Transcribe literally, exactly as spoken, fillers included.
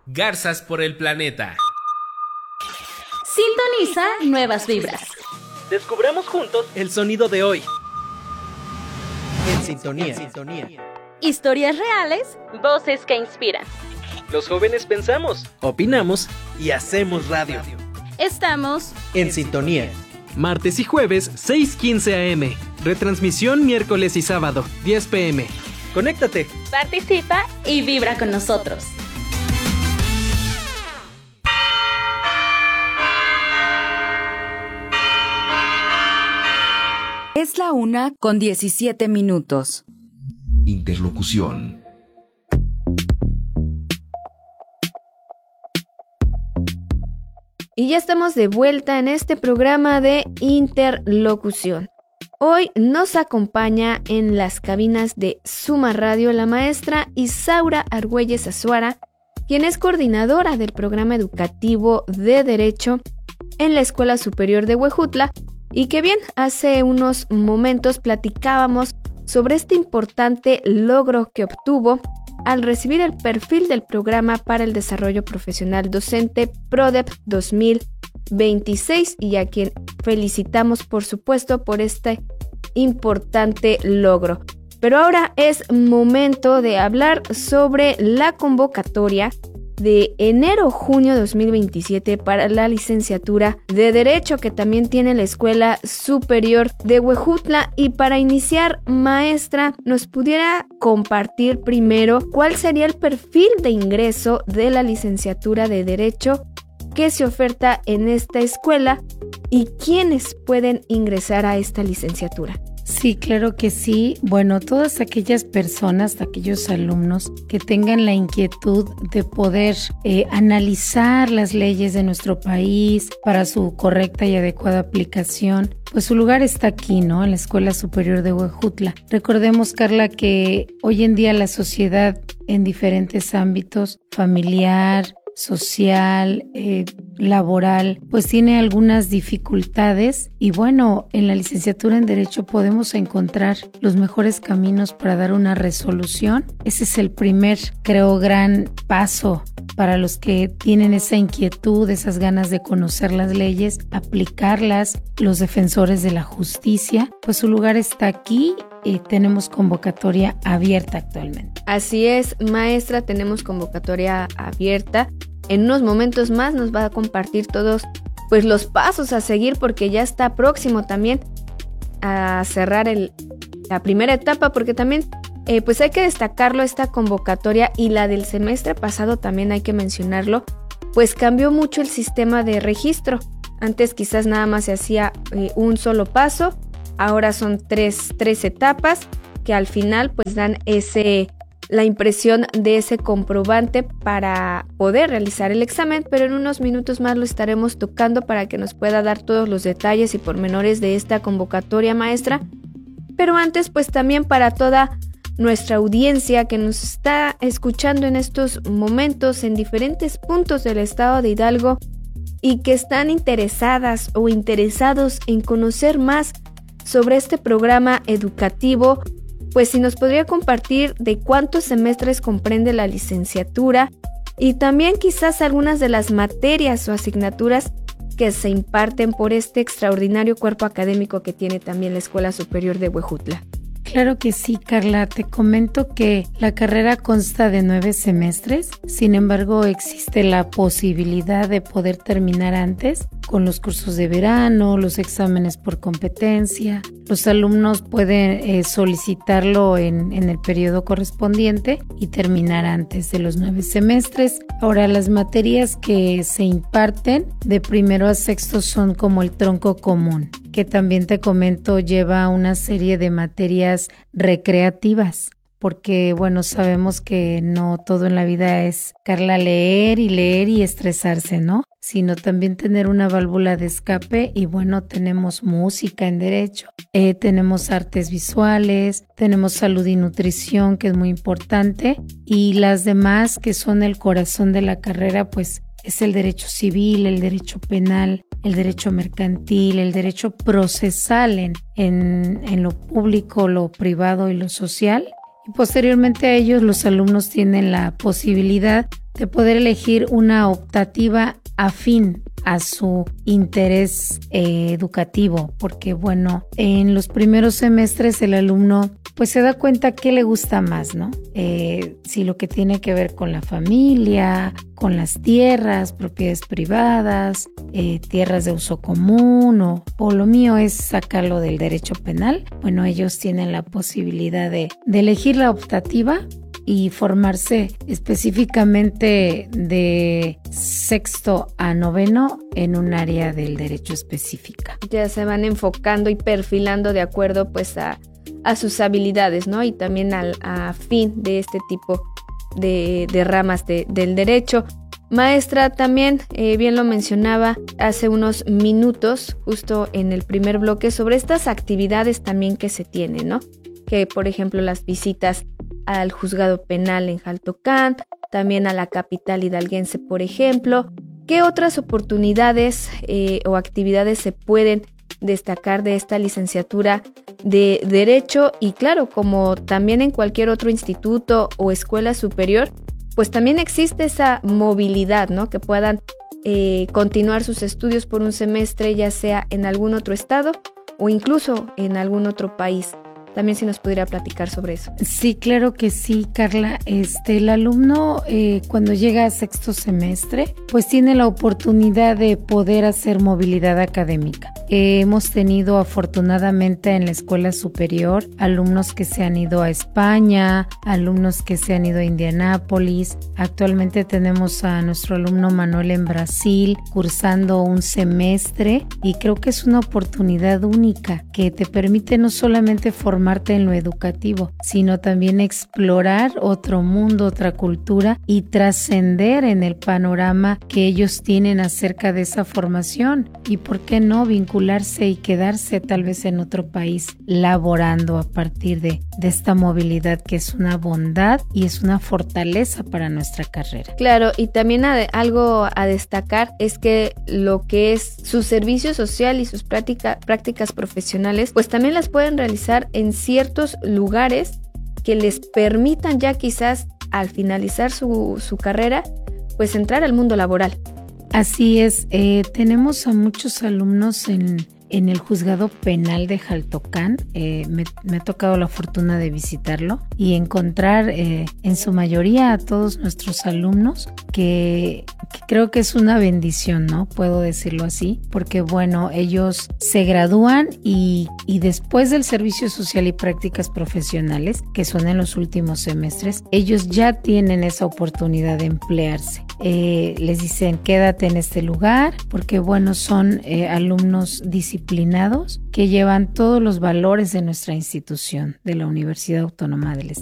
Garzas por el planeta. Sintoniza nuevas vibras. Descubramos juntos el sonido de hoy. En sintonía. En sintonía. Historias reales, voces que inspiran. Los jóvenes pensamos, opinamos y hacemos radio. Estamos en sintonía. Martes y jueves, seis quince a eme. Retransmisión miércoles y sábado, diez pe eme. Conéctate, participa y vibra con nosotros. Es la una con diecisiete minutos. Interlocución. Y ya estamos de vuelta en este programa de Interlocución. Hoy nos acompaña en las cabinas de Suma Radio la maestra Isaura Argüelles Azuara, quien es coordinadora del programa educativo de Derecho en la Escuela Superior de Huejutla, y que bien, hace unos momentos platicábamos sobre este importante logro que obtuvo al recibir el perfil del Programa para el Desarrollo Profesional Docente PRODEP dos mil veintiséis, y a quien felicitamos por supuesto por este importante logro. Pero ahora es momento de hablar sobre la convocatoria de enero-junio dos mil veintisiete para la licenciatura de Derecho que también tiene la Escuela Superior de Huejutla. Y para iniciar, maestra, ¿nos pudiera compartir primero cuál sería el perfil de ingreso de la licenciatura de Derecho que se oferta en esta escuela y quiénes pueden ingresar a esta licenciatura? Sí, claro que sí. Bueno, todas aquellas personas, aquellos alumnos que tengan la inquietud de poder eh, analizar las leyes de nuestro país para su correcta y adecuada aplicación, pues su lugar está aquí, ¿no? En la Escuela Superior de Huejutla. Recordemos, Carla, que hoy en día la sociedad en diferentes ámbitos, familiar, social, eh, laboral, pues tiene algunas dificultades y bueno, en la licenciatura en Derecho podemos encontrar los mejores caminos para dar una resolución. Ese es el primer, creo, gran paso para los que tienen esa inquietud, esas ganas de conocer las leyes, aplicarlas, los defensores de la justicia, pues su lugar está aquí. Y tenemos convocatoria abierta actualmente. Así es, maestra, tenemos convocatoria abierta. En unos momentos más nos va a compartir todos pues los pasos a seguir, porque ya está próximo también a cerrar el, la primera etapa, porque también eh, pues hay que destacarlo, esta convocatoria y la del semestre pasado también hay que mencionarlo, pues cambió mucho el sistema de registro. Antes quizás nada más se hacía eh, un solo paso. Ahora son tres, tres etapas que al final pues dan ese, la impresión de ese comprobante para poder realizar el examen, pero en unos minutos más lo estaremos tocando para que nos pueda dar todos los detalles y pormenores de esta convocatoria, maestra. Pero antes, pues también para toda nuestra audiencia que nos está escuchando en estos momentos en diferentes puntos del estado de Hidalgo y que están interesadas o interesados en conocer más sobre este programa educativo, pues si nos podría compartir de cuántos semestres comprende la licenciatura y también quizás algunas de las materias o asignaturas que se imparten por este extraordinario cuerpo académico que tiene también la Escuela Superior de Huejutla. Claro que sí, Carla. Te comento que la carrera consta de nueve semestres, sin embargo existe la posibilidad de poder terminar antes con los cursos de verano, los exámenes por competencia. Los alumnos pueden eh, solicitarlo en, en el periodo correspondiente y terminar antes de los nueve semestres. Ahora, las materias que se imparten de primero a sexto son como el tronco común, que también te comento lleva una serie de materias recreativas, porque bueno, sabemos que no todo en la vida es, Carla, leer y leer y estresarse, ¿no? Sino también tener una válvula de escape y bueno, tenemos música en Derecho, eh, tenemos artes visuales, tenemos salud y nutrición, que es muy importante, y las demás que son el corazón de la carrera, pues es el derecho civil, el derecho penal, el derecho mercantil, el derecho procesal en, en, en lo público, lo privado y lo social. y posteriormente a ellos los alumnos tienen la posibilidad de poder elegir una optativa afín a su interés eh, educativo, porque bueno, en los primeros semestres el alumno pues se da cuenta qué le gusta más, ¿no? Eh, si lo que tiene que ver con la familia, con las tierras, propiedades privadas, eh, tierras de uso común o, o lo mío es sacarlo del derecho penal, bueno, ellos tienen la posibilidad de, de elegir la optativa y formarse específicamente de sexto a noveno en un área del derecho específica. Ya se van enfocando y perfilando de acuerdo pues a, a sus habilidades, ¿no? Y también al a fin de este tipo de, de ramas de, del derecho. Maestra, también eh, bien lo mencionaba hace unos minutos, justo en el primer bloque, sobre estas actividades también que se tienen, ¿no? Que por ejemplo las visitas al juzgado penal en Jaltocán, también a la capital hidalguense, por ejemplo. ¿Qué otras oportunidades eh, o actividades se pueden destacar de esta licenciatura de Derecho? Y claro, como también en cualquier otro instituto o escuela superior, pues también existe esa movilidad, ¿no? Que puedan eh, continuar sus estudios por un semestre, ya sea en algún otro estado o incluso en algún otro país. También si nos pudiera platicar sobre eso. Sí, claro que sí, Carla. Este, el alumno eh, cuando llega a sexto semestre, pues tiene la oportunidad de poder hacer movilidad académica. Eh, hemos tenido afortunadamente en la escuela superior alumnos que se han ido a España, alumnos que se han ido a Indianápolis. Actualmente tenemos a nuestro alumno Manuel en Brasil cursando un semestre y creo que es una oportunidad única que te permite no solamente formar en lo educativo, sino también explorar otro mundo, otra cultura y trascender en el panorama que ellos tienen acerca de esa formación y por qué no vincularse y quedarse tal vez en otro país laborando a partir de, de esta movilidad que es una bondad y es una fortaleza para nuestra carrera. Claro, y también a de, algo a destacar es que lo que es su servicio social y sus práctica, prácticas profesionales, pues también las pueden realizar en ciertos lugares que les permitan ya quizás al finalizar su, su carrera pues entrar al mundo laboral. Así es, eh, tenemos a muchos alumnos en, en el juzgado penal de Jaltocán. Eh, me, me ha tocado la fortuna de visitarlo y encontrar eh, en su mayoría a todos nuestros alumnos que, que creo que es una bendición, ¿no? Puedo decirlo así, porque bueno, ellos se gradúan y, y después del servicio social y prácticas profesionales, que son en los últimos semestres, ellos ya tienen esa oportunidad de emplearse. Eh, les dicen quédate en este lugar porque bueno son eh, alumnos disciplinados que llevan todos los valores de nuestra institución, de la Universidad Autónoma del Estado.